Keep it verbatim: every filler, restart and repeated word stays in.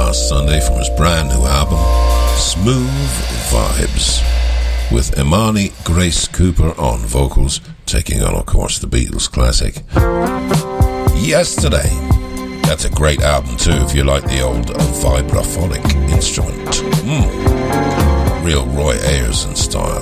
last Sunday from his brand new album, Smooth Vibes, with Imani Grace Cooper on vocals, taking on, of course, the Beatles classic Yesterday. That's a great album too if you like the old vibraphonic instrument. Mm. Real Roy Ayers in style.